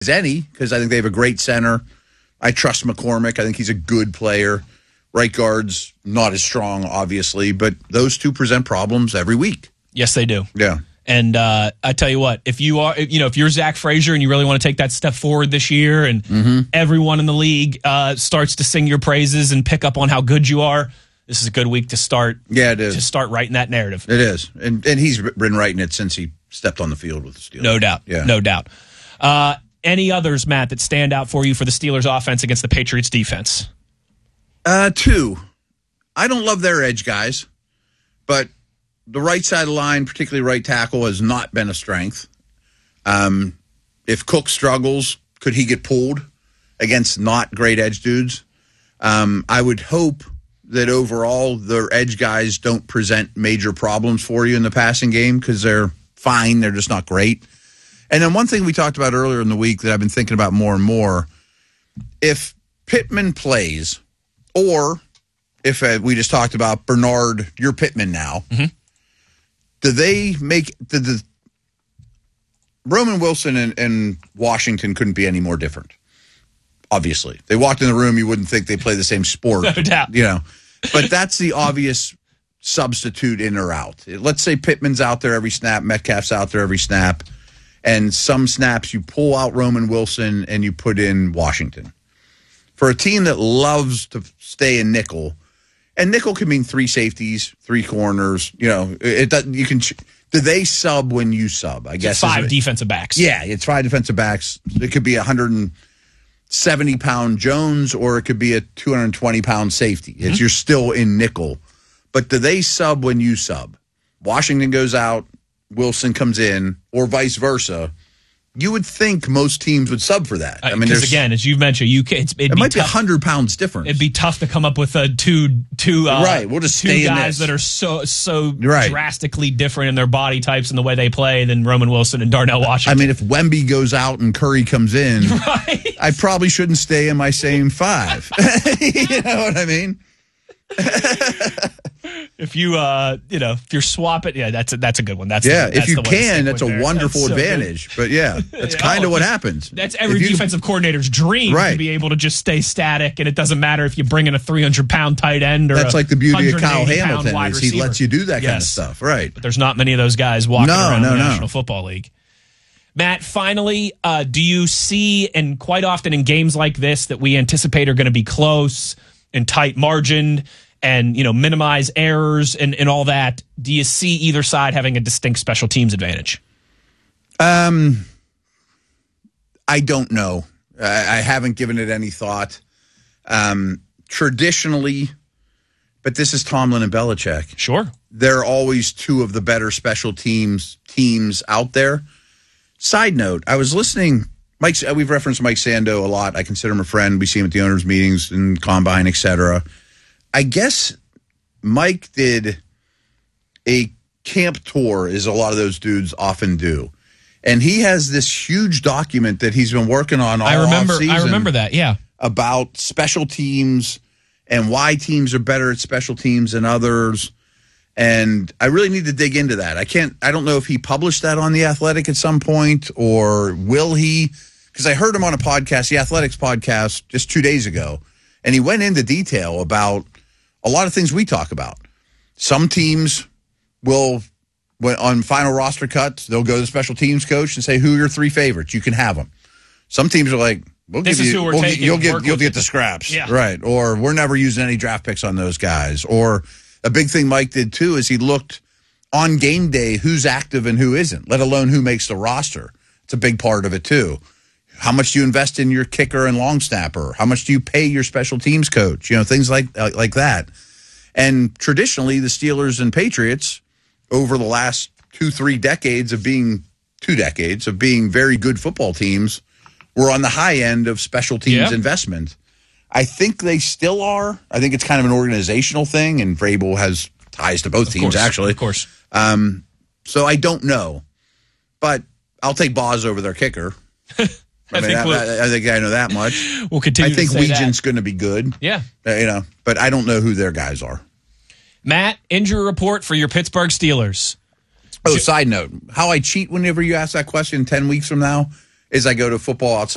as any, because I think they have a great center. I trust McCormick. I think he's a good player. Right guard's not as strong, obviously, but those two present problems every week. Yes, they do. Yeah. And I tell you what, if you're Zach Frazier and you really want to take that step forward this year, and everyone in the league starts to sing your praises and pick up on how good you are, this is a good week to start. Yeah, it is. To start writing that narrative. It is, and he's been writing it since he stepped on the field with the Steelers. No doubt. Yeah, no doubt. Any others, Matt, that stand out for you for the Steelers' offense against the Patriots' defense? Two. I don't love their edge guys, but the right side of the line, particularly right tackle, has not been a strength. If Cook struggles, could he get pulled against not great edge dudes? I would hope that overall their edge guys don't present major problems for you in the passing game because they're fine. They're just not great. And then one thing we talked about earlier in the week that I've been thinking about more and more, if Pittman plays, or if we just talked about Bernard, you're Pittman now, did the Roman Wilson and Washington couldn't be any more different? Obviously. They walked in the room, you wouldn't think they play the same sport. No doubt. But that's the obvious substitute in or out. Let's say Pittman's out there every snap, Metcalf's out there every snap, and some snaps you pull out Roman Wilson and you put in Washington. For a team that loves to stay in nickel, and nickel can mean three safeties, three corners. Do they sub when you sub? I guess five defensive backs. Yeah, it's five defensive backs. It could be 170-pound Jones, or it could be a 220-pound safety. You're still in nickel, but do they sub when you sub? Washington goes out, Wilson comes in, or vice versa. You would think most teams would sub for that. I mean, because again, as you've mentioned, it might be 100 pounds difference. It'd be tough to come up with two right. We'll just two guys that are so drastically different in their body types and the way they play than Roman Wilson and Darnell Washington. I mean, if Wemby goes out and Curry comes in, right. I probably shouldn't stay in my same five. You know what I mean? If you're swapping, that's a good one. That's if you can, that's a wonderful advantage. But that's kind of what happens. That's every defensive coordinator's dream, to be able to just stay static, and it doesn't matter if you bring in a 300-pound tight end or that's like the beauty of Kyle Hamilton is he lets you do that kind of stuff, right? But there's not many of those guys walking around the National Football League. Matt, finally, do you see, and quite often in games like this that we anticipate are going to be close and tight margined and minimize errors and all that, do you see either side having a distinct special teams advantage? I don't know. I haven't given it any thought. Traditionally, but this is Tomlin and Belichick. Sure. They're always two of the better special teams out there. Side note, I was listening, we've referenced Mike Sando a lot. I consider him a friend. We see him at the owners' meetings and Combine, etc. I guess Mike did a camp tour, as a lot of those dudes often do. And he has this huge document that he's been working on all offseason. I remember that, yeah. About special teams and why teams are better at special teams than others. And I really need to dig into that. I don't know if he published that on The Athletic at some point, or will he? Because I heard him on a podcast, The Athletics podcast, just 2 days ago. And he went into detail about a lot of things we talk about. Some teams will, on final roster cuts, they'll go to the special teams coach and say, who are your three favorites? You can have them. Some teams are like, you'll get the scraps. Yeah. Right. Or we're never using any draft picks on those guys. Or a big thing Mike did too is he looked on game day who's active and who isn't, let alone who makes the roster. It's a big part of it too. How much do you invest in your kicker and long snapper? How much do you pay your special teams coach? Things like that. And traditionally, the Steelers and Patriots, over the last 2-3 decades of being very good football teams, were on the high end of special teams investment. I think they still are. I think it's kind of an organizational thing, and Vrabel has ties to both teams, actually. Of course. So I don't know. But I'll take Boz over their kicker. I think I know that much. We'll continue. I think Weegen's going to be good. Yeah. But I don't know who their guys are. Matt, injury report for your Pittsburgh Steelers. Oh, side note. How I cheat whenever you ask that question 10 weeks from now is I go to Football Outside